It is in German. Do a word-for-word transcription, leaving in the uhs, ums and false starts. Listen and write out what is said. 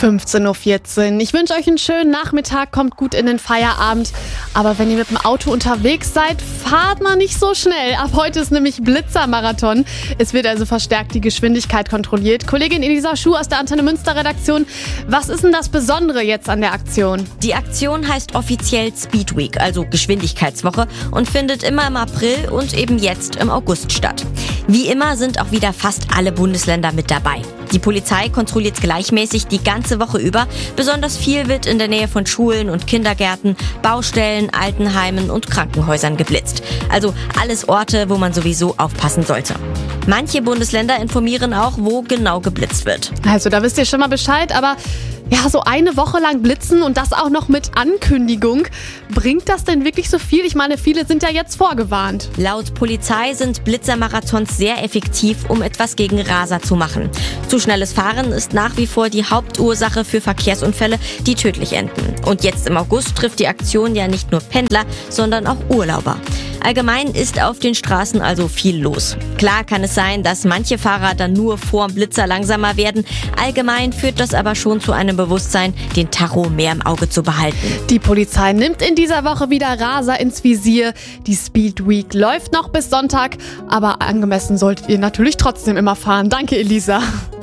fünfzehn Uhr vierzehn. Ich wünsche euch einen schönen Nachmittag, kommt gut in den Feierabend. Aber wenn ihr mit dem Auto unterwegs seid, fahrt mal nicht so schnell. Ab heute ist nämlich Blitzermarathon. Es wird also verstärkt die Geschwindigkeit kontrolliert. Kollegin Elisa Schuh aus der Antenne Münster Redaktion. Was ist denn das Besondere jetzt an der Aktion? Die Aktion heißt offiziell Speed Week, also Geschwindigkeitswoche, und findet immer im April und eben jetzt im August statt. Wie immer sind auch wieder fast alle Bundesländer mit dabei. Die Polizei kontrolliert gleichmäßig die ganze Woche über. Besonders viel wird in der Nähe von Schulen und Kindergärten, Baustellen, Altenheimen und Krankenhäusern geblitzt. Also alles Orte, wo man sowieso aufpassen sollte. Manche Bundesländer informieren auch, wo genau geblitzt wird. Also da wisst ihr schon mal Bescheid, aber ja, so eine Woche lang blitzen und das auch noch mit Ankündigung. Bringt das denn wirklich so viel? Ich meine, viele sind ja jetzt vorgewarnt. Laut Polizei sind Blitzermarathons sehr effektiv, um etwas gegen Raser zu machen. Zu schnelles Fahren ist nach wie vor die Hauptursache für Verkehrsunfälle, die tödlich enden. Und jetzt im August trifft die Aktion ja nicht nur Pendler, sondern auch Urlauber. Allgemein ist auf den Straßen also viel los. Klar kann es sein, dass manche Fahrer dann nur vorm Blitzer langsamer werden. Allgemein führt das aber schon zu einem Bewusstsein, den Tacho mehr im Auge zu behalten. Die Polizei nimmt in dieser Woche wieder Raser ins Visier. Die Speed Week läuft noch bis Sonntag, aber angemessen solltet ihr natürlich trotzdem immer fahren. Danke, Elisa.